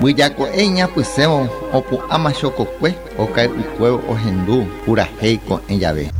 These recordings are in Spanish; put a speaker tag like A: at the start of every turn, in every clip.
A: Buyako eña pusemo opu amachokokwe okai ukueo ohendu urahei con ella ve.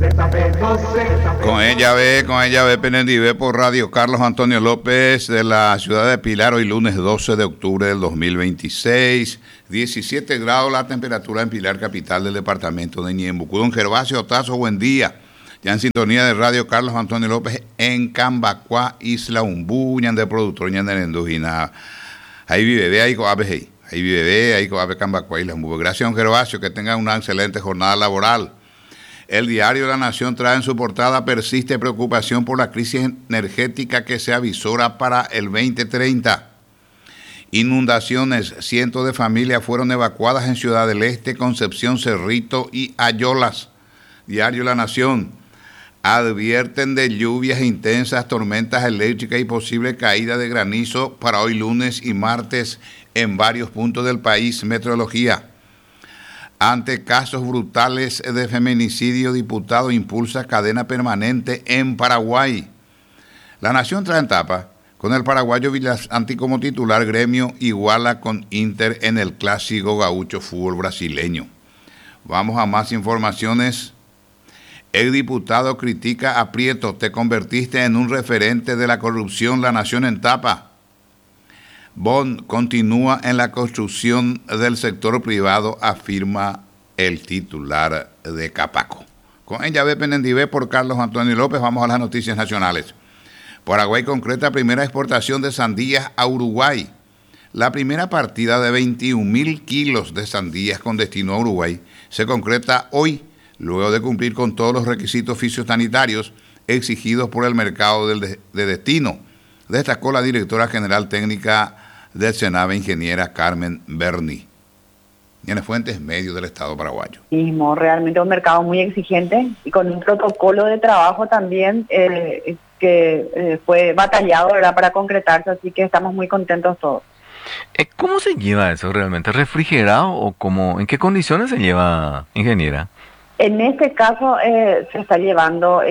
B: Con ella ve Penendive por Radio Carlos Antonio López de la ciudad de Pilar, hoy lunes 12 de octubre del 2026, 17 grados la temperatura en Pilar, capital del departamento de Ñembucú. Don Gervasio Tazo, buen día. Ya en sintonía de Radio Carlos Antonio López en Cambacuá, Isla Umbú, ñan de productor, ñan de Nendujina. Ahí vive, ve ahí con Abe, ahí vive, ahí con Abe Cambacuá, Isla Umbú. Gracias, don Gervasio, que tengan una excelente jornada laboral. El diario La Nación trae en su portada: persiste preocupación por la crisis energética que se avisora para el 2030. Inundaciones, cientos de familias fueron evacuadas en Ciudad del Este, Concepción, Cerrito y Ayolas. Diario La Nación. Advierten de lluvias intensas, tormentas eléctricas y posible caída de granizo para hoy lunes y martes en varios puntos del país. Meteorología. Ante casos brutales de feminicidio, diputado impulsa cadena permanente en Paraguay. La Nación trae en tapa: con el paraguayo Villasanti como titular, Gremio iguala con Inter en el clásico gaucho fútbol brasileño. Vamos a más informaciones. El diputado critica a Prieto: te convertiste en un referente de la corrupción. La Nación en tapa. Bond continúa en la construcción del sector privado, afirma el titular de Capaco. Con ella ve Penendive por Carlos Antonio López. Vamos a las noticias nacionales. Paraguay concreta primera exportación de sandías a Uruguay. La primera partida de 21.000 kilos de sandías con destino a Uruguay se concreta hoy, luego de cumplir con todos los requisitos fitosanitarios exigidos por el mercado de destino, destacó la directora general técnica del Senave, ingeniera Carmen Berni. Tiene fuentes medios del Estado paraguayo.
C: Realmente un mercado muy exigente y con un protocolo de trabajo también que fue batallado, ¿verdad?, para concretarse, así que estamos muy contentos todos.
D: ¿Cómo se lleva eso realmente? ¿Refrigerado o cómo? ¿En qué condiciones se lleva, ingeniera?
C: En este caso se está llevando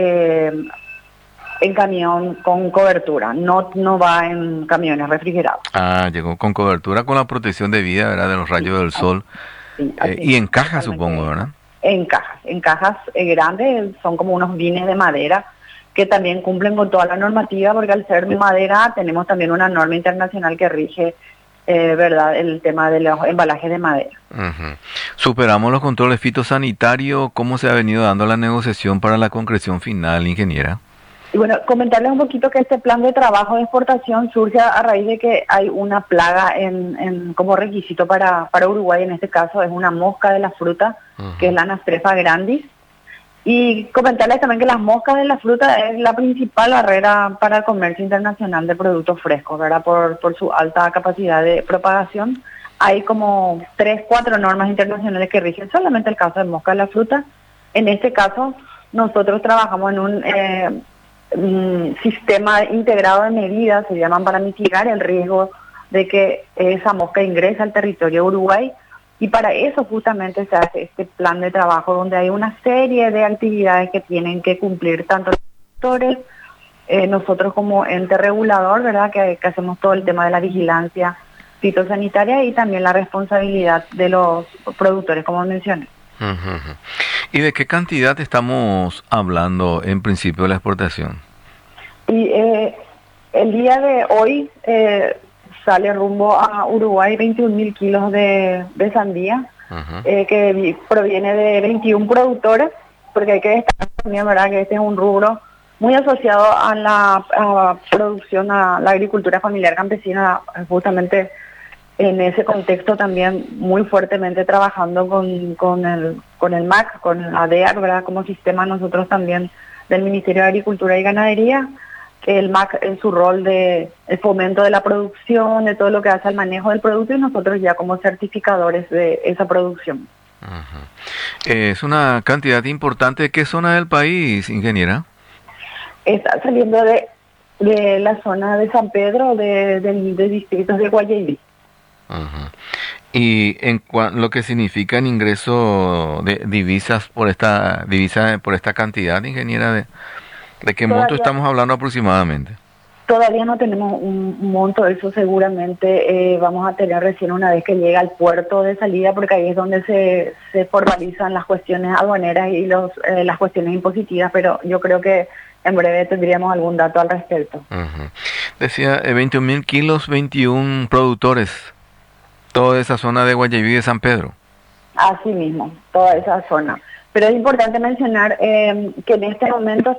C: en camión con cobertura, no va en camiones refrigerados.
D: Llegó con cobertura, con la protección debida, ¿verdad?, de los rayos del sol.
C: Sí,
D: y en cajas, supongo, ¿verdad?
C: En cajas grandes, son como unos bines de madera que también cumplen con toda la normativa, porque al ser de madera tenemos también una norma internacional que rige ¿verdad?, el tema de los embalajes de madera.
D: Uh-huh. Superamos los controles fitosanitarios. ¿Cómo se ha venido dando la negociación para la concreción final, ingeniera?
C: Y bueno, comentarles un poquito que este plan de trabajo de exportación surge a raíz de que hay una plaga como requisito para Uruguay. En este caso es una mosca de la fruta, uh-huh, que es la Anastrefa grandis. Y comentarles también que las moscas de la fruta es la principal barrera para el comercio internacional de productos frescos, ¿verdad?, por su alta capacidad de propagación. Hay como 3-4 normas internacionales que rigen solamente el caso de mosca de la fruta. En este caso, nosotros trabajamos en un sistema integrado de medidas, se llaman, para mitigar el riesgo de que esa mosca ingrese al territorio de Uruguay. Y para eso justamente se hace este plan de trabajo, donde hay una serie de actividades que tienen que cumplir tanto los productores, nosotros como ente regulador, ¿verdad?, que hacemos todo el tema de la vigilancia fitosanitaria y también la responsabilidad de los productores, como mencioné.
D: Uh-huh. ¿Y de qué cantidad estamos hablando en principio de la exportación?
C: Y el día de hoy sale rumbo a Uruguay 21.000 kilos de sandía, uh-huh, que proviene de 21 productores, porque hay que destacar también, ¿verdad?, que este es un rubro muy asociado a la producción, a la agricultura familiar campesina, justamente en ese contexto también muy fuertemente trabajando con el MAC, con la ADEAC, ¿verdad?, como sistema nosotros también del Ministerio de Agricultura y Ganadería, que el MAC en su rol de el fomento de la producción, de todo lo que hace al manejo del producto, y nosotros ya como certificadores de esa producción.
D: Uh-huh. Es una cantidad importante. ¿De qué zona del país, ingeniera?
C: Está saliendo de la zona de San Pedro, de distritos de Guayaquil.
D: Uh-huh. Y en lo que significa en ingreso de divisas por esta cantidad, ingeniera, ¿de qué monto estamos hablando aproximadamente?
C: Todavía no tenemos un monto, eso seguramente vamos a tener recién una vez que llegue al puerto de salida, porque ahí es donde se formalizan las cuestiones aduaneras y las cuestiones impositivas, pero yo creo que en breve tendríamos algún dato al respecto.
D: Decía, 21.000 kilos, 21 productores, toda esa zona de Guayaquil y de San Pedro.
C: Así mismo, toda esa zona. Pero es importante mencionar que en este momento